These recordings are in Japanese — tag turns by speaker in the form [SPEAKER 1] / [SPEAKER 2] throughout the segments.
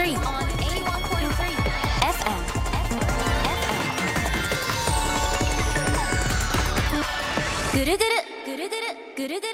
[SPEAKER 1] FM。ぐるぐるぐるぐるぐるぐる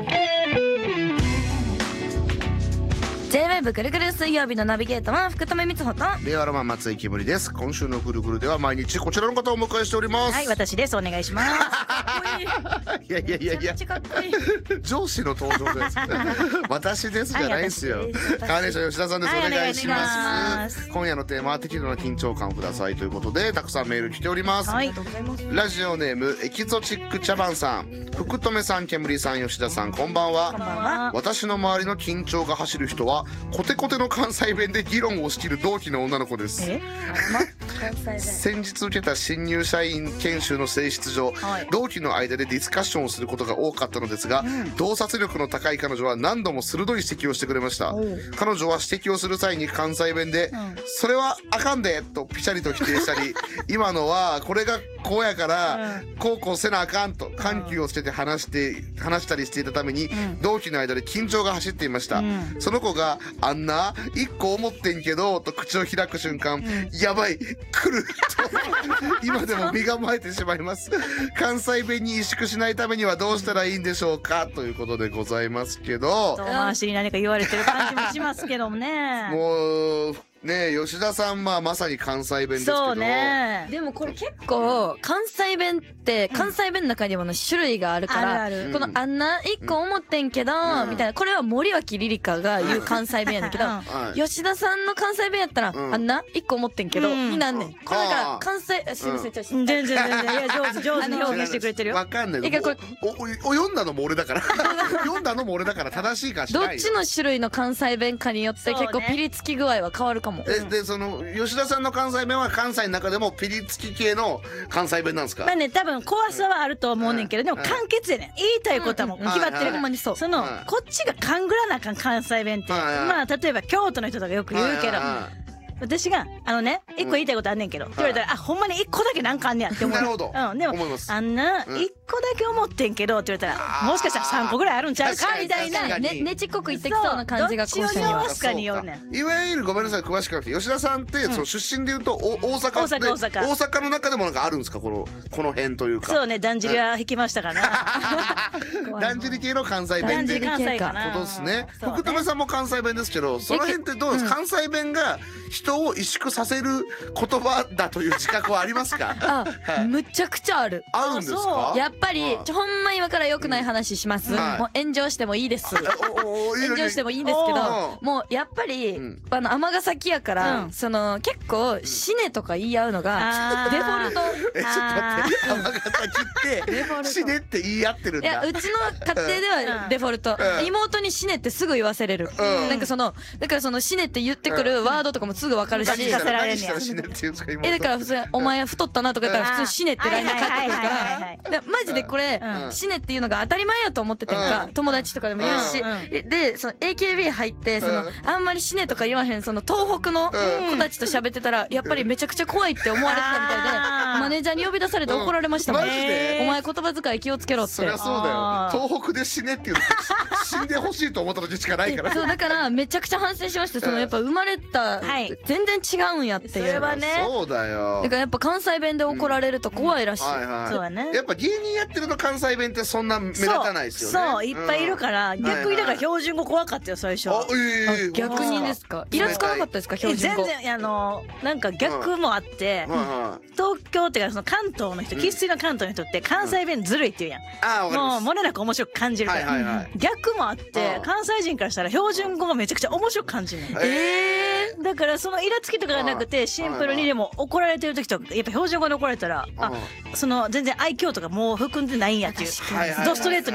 [SPEAKER 1] J-WAVE ぐるぐる水曜日のナビゲーターは福留光穂と
[SPEAKER 2] 令和ロマン松井けむりです。今週のぐるぐるでは毎日こちらの方をお迎えしております。
[SPEAKER 3] はい、私です。お願いします。かっこいい。
[SPEAKER 2] いやいやいやいや、
[SPEAKER 3] めっちゃかっこいい。
[SPEAKER 2] 上司の登場です。私ですじゃないですよ。カーネーション吉田さんです。
[SPEAKER 3] はい
[SPEAKER 2] お願いしま。
[SPEAKER 3] お願いしますす。
[SPEAKER 2] 今夜のテーマは適度な緊張感をくださいということで、たくさんメール来ております。
[SPEAKER 3] はい。
[SPEAKER 2] ラジオネームエキゾチック茶番さん、福留さん、けむりさん、吉田さん、こんばんは。
[SPEAKER 3] こんばんは。
[SPEAKER 2] 私の周りの緊張が走る人はコテコテの関西弁で議論を仕切る同期の女の子です。
[SPEAKER 1] 関西弁。
[SPEAKER 2] 先日受けた新入社員研修の性質上、
[SPEAKER 3] はい
[SPEAKER 2] 同期の間でディスカッションをすることが多かったのですが、洞察力の高い彼女は何度も鋭い指摘をしてくれました。彼女は指摘をする際に関西弁で、それはあかんでとピシャリと否定したり、今のはこれがこうやからこうせなあかんと緩急をつけて話したりしていたために、同期の間で緊張が走っていました。その子があんな一個思ってんけどと口を開く瞬間、やばい来ると今でも身構えてしまいます。関西弁に萎縮しないためにはどうしたらいいんでしょうかということでございますけど、
[SPEAKER 3] 遠回しに何か言われてる感じもしますけどもね。
[SPEAKER 2] もうねえ吉田さんまさに関西弁ですけど、
[SPEAKER 3] そうね。
[SPEAKER 1] でもこれ結構関西弁って関西弁の中にも種類があるから、
[SPEAKER 3] あるある
[SPEAKER 1] このあんな一個思ってんけど、みたいな、これは森脇リリカが言う関西弁やねんけど、
[SPEAKER 2] はい
[SPEAKER 1] 吉田さんの関西弁やったら、あんな一個思ってんけど、になんねん。これだから関西、すいません、ちょっと。
[SPEAKER 3] 全然。いや、上手に表現してくれてるよ。
[SPEAKER 2] わかんない
[SPEAKER 1] いやこれ
[SPEAKER 2] 読んだのも俺だから読んだのも俺だから正しいかし
[SPEAKER 1] ど
[SPEAKER 2] ないよ。
[SPEAKER 1] っちの種類の関西弁かによって結構ピリつき具合は変わるかも。
[SPEAKER 2] でその吉田さんの関西弁は関西の中でもピリつき系の関西弁なんですか？
[SPEAKER 3] まあね、多分怖さはあると思うねんけど、でも簡潔やねん。言いたいことはもう決まってる。ほんまにそう。こっちが勘ぐらなあかん関西弁って。まあ、例えば京都の人とかよく言うけど、私が、一個言いたいことあんねんけど、って言われたら、あ、ほんまに一個だけなんかあんねやって思う。
[SPEAKER 2] なるほど。
[SPEAKER 3] でも
[SPEAKER 2] 思います、
[SPEAKER 3] あんな、一個だけ思ってんけど、って言われたら、もしかしたら3個ぐらいあるんちゃうかみたいな。
[SPEAKER 1] ねちっこく言ってきそうな感じが
[SPEAKER 3] どっちを直すかによるねん。
[SPEAKER 2] いわゆるごめんなさい詳しくなくて、吉田さんってその出身でいうと大阪で、大阪の中でもなんかあるんですか、この辺というか。
[SPEAKER 3] そうね、だんじりは引きましたからな。
[SPEAKER 2] だんじり系の関西弁って
[SPEAKER 3] 関西かな。
[SPEAKER 2] ことですね。福留さんも関西弁ですけど、その辺ってどうですか？関西弁が人を萎縮させる言葉だという自覚はありますか？
[SPEAKER 1] むちゃくちゃある。
[SPEAKER 2] あるんですか？
[SPEAKER 1] やっぱりほんま今から良くない話します。もう炎上してもいいです。炎上してもいいんですけど、もうやっぱり尼崎やからその結構シネとか言い合うのがデフォルト。
[SPEAKER 2] ちょっと待って、尼崎ってシネって言い合ってるんだ。
[SPEAKER 1] いや、うちの家庭ではデフォルト。妹にシネってすぐ言わせれる。なんかだからそのシネって言ってくるワードとかもすぐわかるし。
[SPEAKER 2] 何したらシネって言うんですか？
[SPEAKER 1] だから普通お前太ったなとか言ったら普通シネって LINE で返ってくるからマジでこれシネっていうのが当たり前やと思っててんか、友達とかでも言うし、でその AKB 入ってあんまりシネとか言わへんその東北の子たちと喋ってたらやっぱりめちゃくちゃ怖いって思われてたみたいで、マネージャーに呼び出されて怒られましたもん。
[SPEAKER 2] マジで？
[SPEAKER 1] お前言葉遣い気をつけろって。
[SPEAKER 2] そりゃそうだよ。東北で死ねっていうの死んでほしいと思った時しかないから。
[SPEAKER 1] そうだからめちゃくちゃ反省しました。やっぱ生まれた全然違うんやっていう。そ
[SPEAKER 3] れはね。
[SPEAKER 2] そうだよ。
[SPEAKER 1] だからやっぱ関西弁で怒られると怖いらしい。
[SPEAKER 3] そうだね。
[SPEAKER 2] やっぱ芸人やってると関西弁ってそんな目立たないですよね。
[SPEAKER 3] そういっぱいいるから逆にだから標準語怖かったよ最初。
[SPEAKER 1] 逆にですか？イラつかなかったですか標準語？
[SPEAKER 3] 全然なんか逆もあって東京っていうかその関東の人生粋の関東の人って関西弁ずるいって言うやん。もう漏れなく面白く感じるから。逆もあって関西人からしたら標準語がめちゃくちゃ面白く感じるの。だからそのイラつきとかがなくてシンプルにでも怒られてる時とかやっぱ標準語で怒られたらその全然愛嬌とかもう含んでないんやっていうドストレート